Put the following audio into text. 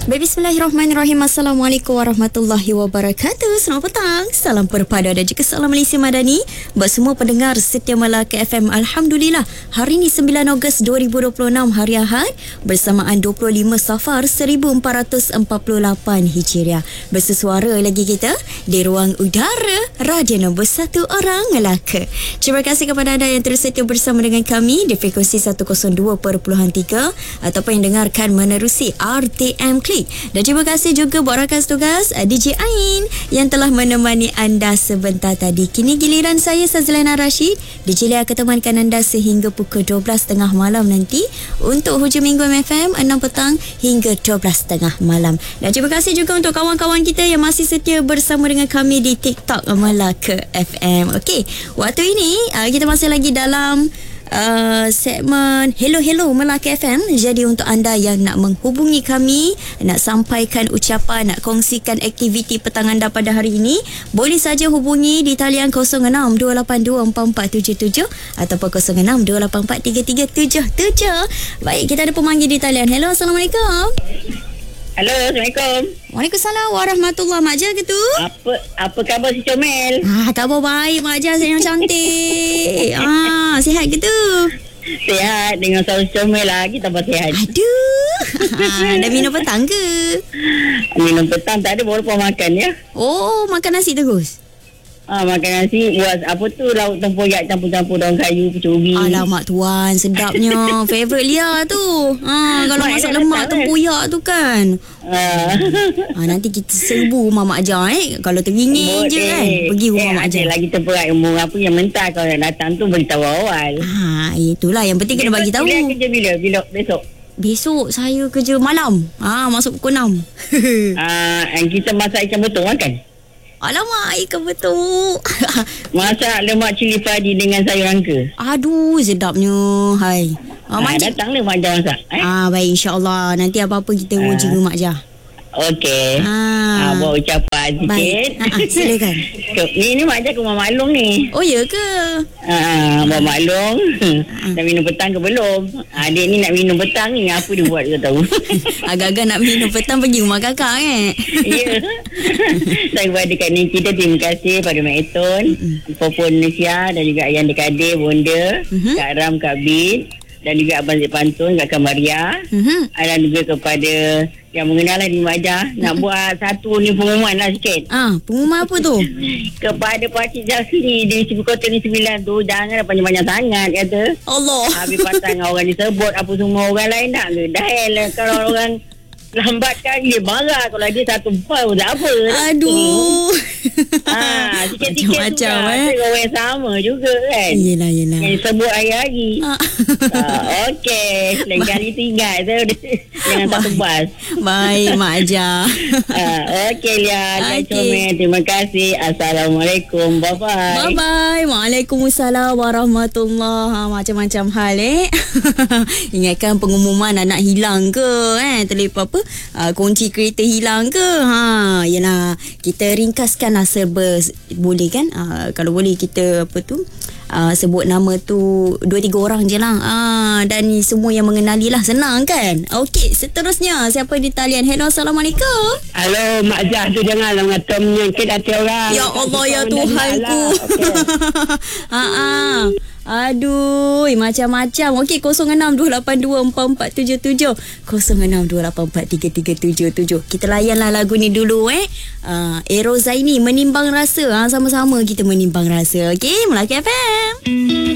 Bismillahirrahmanirrahim. Assalamualaikum warahmatullahi wabarakatuh. Selamat petang. Salam perpada dan juga salam Malaysia Madani buat semua pendengar setia Melaka FM. Alhamdulillah, hari ini 9 Ogos 2026, hari Ahad, bersamaan 25 Safar 1448 Hijriah. Bersesuara lagi kita di ruang udara Radio nombor 1 Orang Melaka. Terima kasih kepada anda yang terus setia bersama dengan kami di frekuensi 102.3 ataupun yang dengarkan menerusi RTM Klik. Dan terima kasih juga buat rakan tugas DJ Ain yang telah menemani anda sebentar tadi. Kini giliran saya, Sazlana Rashid. DJ Lia akan temankan anda sehingga pukul 12.30 malam nanti untuk hujung minggu MFM 6 petang hingga 12.30 malam. Dan terima kasih juga untuk kawan-kawan kita yang masih setia bersama dengan kami di TikTok Melaka FM. Okey, waktu ini kita masih lagi dalam segmen Hello Melaka FM. Jadi untuk anda yang nak menghubungi kami, nak sampaikan ucapan, nak kongsikan aktiviti petang anda pada hari ini, boleh saja hubungi di talian 06-282-4477 ataupun 06-284-3377. Baik, kita ada pemanggil di talian. Hello, Assalamualaikum. Halo, Assalamualaikum. Waalaikumsalam warahmatullahi. Mak Jah ke tu? Apa khabar si Comel? Khabar baik Mak Jah, yang cantik. Sihat ke tu? Sihat, dengan saus Comel lagi tambah sihat. Aduh. Dah minum petang ke? Minum petang tak ada, baru lepas makan ya. Oh, makan nasi terus? Makan nasi, buat apa tu, lauk tempoyak campur-campur daun kayu, pecubi. Alamak tuan, sedapnya. Favourite Lia tu. Kalau masak lemak tempoyak tu kan. Nanti kita serbu rumah Mak Jah kalau teringin je kan. Pergi rumah Mak Jah. Lagi tempoyak apa yang mentah, kalau nak datang tu beritahu awal. Itulah yang penting, kena bagi tahu. Dia kerja bila besok? Besok saya kerja malam. Masuk pukul 6. Yang kita masak ikan betung kan? Alamak, ikan betul. Masak lemak cili padi dengan sayur rangka. Aduh, sedapnya. Hai. Datanglah Mak Jah masak. Baik, insyaAllah. Nanti apa-apa kita uji ke Mak Jah. Okey. Buat ucapan sikit. Silakan. Ni Mak Jah ke Mak Long ni. Oh, ya ke? Mak Long. Dah minum petang ke belum? Adik ni nak minum petang ni. Apa dia buat, dia tahu. Agak-agak nak minum petang pergi rumah kakak Ya. Saya kepada Kak Ning kita, terima kasih pada Mak Eton, Popon Malaysia dan juga Ayah Dekadir, Bonda, Kak Ram, Kak Bin, dan juga Abang Zek Pantun, Kak Kamaria, dan juga kepada yang mengenal di Mak Jah. Nak buat satu ni pengumuman lah sikit. Pengumuman apa tu? Kepada Pakcik Jasli di Ibu Kota ni 9 tu, janganlah panjang-panjang sangat kata. Allah. Habis pasang orang disebut apa semua, orang lain nak ke? Dah lah kalau orang lambatkan dia marah. Kalau dia satu pun tak apa. Aduh. Sikit-sikit macam-macam juga orang yang sama juga kan. Yelah yang sebut hari-hari. Okey, lain kali tu ingat jangan satu bas. Baik Mak Jah. Okey Lia, Comel, terima kasih. Assalamualaikum, bye-bye. Bye-bye. Waalaikumsalam warahmatullahi. Macam-macam hal Ingatkan pengumuman anak hilang ke terlepas apa, kunci kereta hilang ke. Yelah, kita ringkaskan serba boleh kan. Kalau boleh kita apa tu, sebut nama tu 2-3 orang je lah. Dan semua yang mengenali lah, senang kan. Okey, seterusnya siapa di talian? Hello, Assalamualaikum. Halo Mak Jah tu, janganlah mengata menyangkit hati orang. Ya Allah, ya Tuhanku. Aduh, macam-macam. Okey, 0628244477, 0628433377. Kita layanlah lagu ni dulu Ero Zaini, Menimbang Rasa. Sama-sama kita menimbang rasa. Okey, Melaka FM.